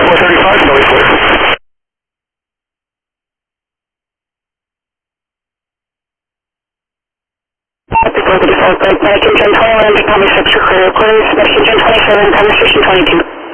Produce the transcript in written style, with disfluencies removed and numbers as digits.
435, Philly clear. Before the default break, Medic Engine 21, Become 6 clear, please. Medic Engine 27, Conversation 22.